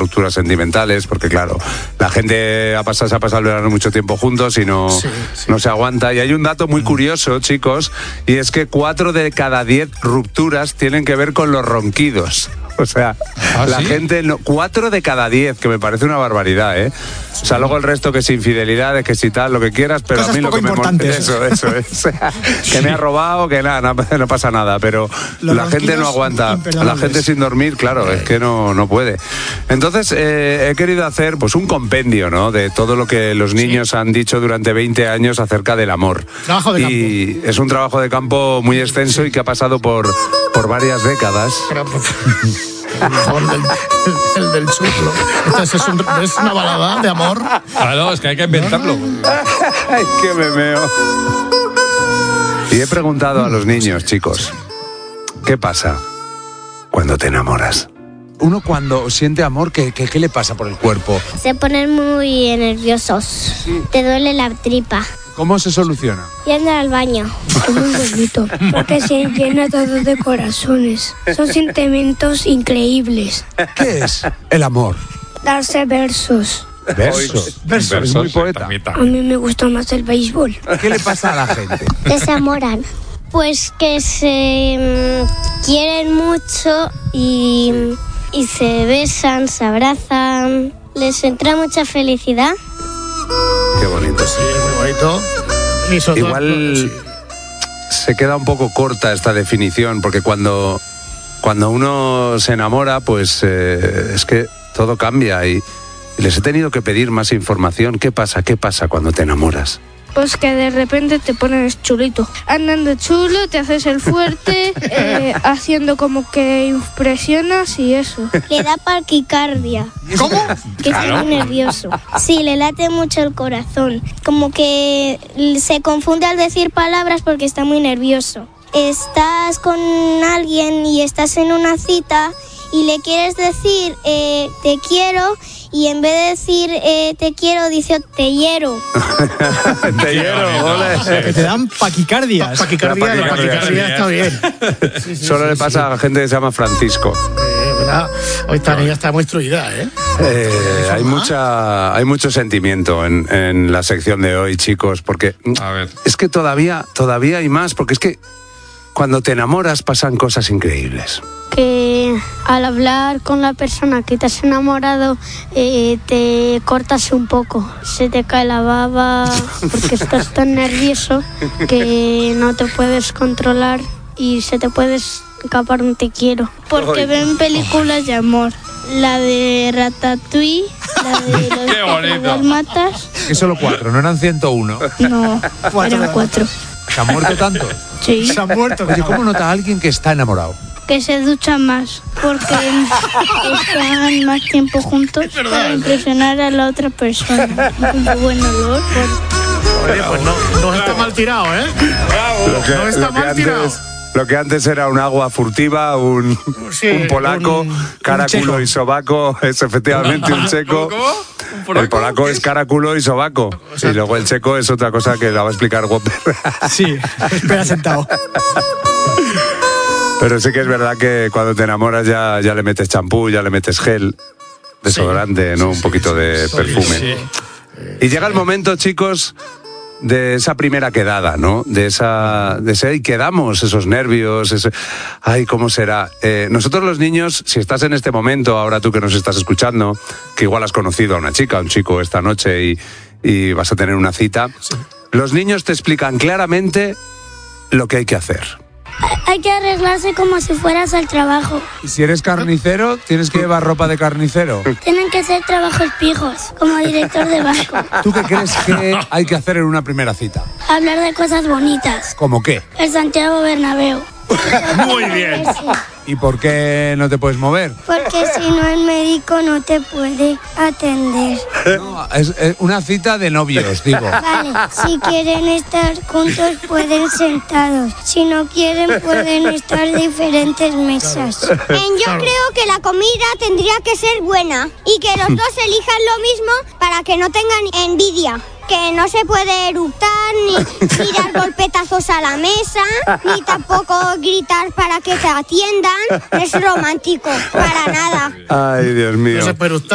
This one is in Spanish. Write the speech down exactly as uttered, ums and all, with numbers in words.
rupturas sentimentales, porque claro, la gente ha pasado, se ha pasado el verano mucho tiempo juntos y no, sí, sí. no se aguanta. Y hay un dato muy curioso, chicos, y es que cuatro de cada diez rupturas tienen que ver con los ronquidos. O sea, ¿Ah, la sí? gente, no, cuatro de cada diez, que me parece una barbaridad, ¿eh? Sí. O sea, luego el resto que es infidelidades, que si tal, lo que quieras, pero Cosas a mí lo que me molesta, eso, eso, eso, que sí. me ha robado, que nada, no, no pasa nada, pero los la gente no aguanta, la gente sin dormir, claro, es que no, no puede. Entonces, eh, he querido hacer pues un compendio, ¿no?, de todo lo que los niños sí. han dicho durante veinte años acerca del amor. Trabajo de y campo. Es un trabajo de campo muy extenso sí. y que ha pasado por, por varias décadas. Pero, el, del, el, el del chuplo. Entonces es, un, es una balada de amor. Claro, es que hay que inventarlo. Ay, qué memeo. Y he preguntado a los niños, chicos, ¿qué pasa cuando te enamoras? Uno cuando siente amor, ¿qué, qué, qué le pasa por el cuerpo? Se ponen muy nerviosos. Sí. Te duele la tripa. ¿Cómo se soluciona? Yendo al baño. Es muy bonito, porque se llena todo de corazones. Son sentimientos increíbles. ¿Qué es el amor? Darse versos. Versos. Versos, es muy poeta. A mí me gusta más el béisbol. ¿Qué le pasa a la gente? Que se enamoran. Pues que se mmm, quieren mucho y, y se besan, se abrazan. Les entra mucha felicidad. Qué bonito. Sí, muy bonito. Y Igual sí. se queda un poco corta esta definición, porque cuando, cuando uno se enamora, pues eh, es que todo cambia y, y les he tenido que pedir más información. ¿Qué pasa? ¿Qué pasa cuando te enamoras? Pues que de repente te pones chulito. Andando chulo, te haces el fuerte, eh, haciendo como que impresionas y eso. Le da taquicardia. ¿Cómo? Que está muy nervioso. Sí, le late mucho el corazón. Como que se confunde al decir palabras porque está muy nervioso. Estás con alguien y estás en una cita y le quieres decir eh, te quiero, y en vez de decir eh, te quiero, dice te hiero. Te hiero, ole. Que te dan paquicardias. Paquicardia, la paquicardia está bien. Sí, sí, Solo sí, le pasa sí. a la gente que se llama Francisco. Eh, ¿verdad? Hoy esta niña está muy instruida, ¿eh? eh hay, mucha, hay mucho sentimiento en, en la sección de hoy, chicos, porque a ver. es que todavía, todavía hay más, porque es que cuando te enamoras pasan cosas increíbles. Que al hablar con la persona que te has enamorado eh, te cortas un poco, se te cae la baba porque estás tan nervioso que no te puedes controlar y se te puede escapar un te quiero. Porque Ay. ven películas de amor, la de Ratatouille, la de los Dálmatas. Que solo cuatro, no eran ciento uno. No, cuatro. Eran cuatro. ¿Se han muerto tantos? Sí. Se han muerto. Oye, ¿cómo nota a alguien que está enamorado? Que se duchan más, porque están más tiempo juntos para impresionar a la otra persona. Con su buen olor. Por... Oye, pues no, no está mal tirado, ¿eh? Bravo. Que, no está mal tirado. Antes, lo que antes era un agua furtiva, un, sí, un polaco, un, caraculo un y sobaco, es efectivamente un checo. ¿Un el polaco es caraculo y sobaco. O sea, y luego el checo es otra cosa que la va a explicar Whopper. Sí, espera sentado. Pero sí que es verdad que cuando te enamoras ya, ya le metes champú, ya le metes gel, desodorante, sí, ¿no? Sí, un poquito sí, de sí, perfume. Sí. Y llega el momento, chicos, de esa primera quedada, ¿no? De esa, de ese, ay, quedamos, esos nervios, ese, ay, ¿cómo será? Eh, nosotros los niños, si estás en este momento, ahora tú que nos estás escuchando, que igual has conocido a una chica, a un chico esta noche y, y vas a tener una cita, sí. los niños te explican claramente lo que hay que hacer. Hay que arreglarse como si fueras al trabajo. Y si eres carnicero, tienes que llevar ropa de carnicero. Tienen que ser trabajos fijos, como director de banco. ¿Tú qué crees que hay que hacer en una primera cita? Hablar de cosas bonitas. ¿Cómo qué? El Santiago Bernabéu. Muy bien. ¿Y por qué no te puedes mover? Porque si no el médico no te puede atender. No, es, es una cita de novios, digo. Vale, si quieren estar juntos pueden sentados. Si no quieren pueden estar en diferentes mesas. Yo creo que la comida tendría que ser buena y que los dos elijan lo mismo para que no tengan envidia. Que no se puede eructar, ni tirar golpetazos a la mesa, ni tampoco gritar para que te atiendan. Es romántico, para nada. Ay, Dios mío. No se puede eructar.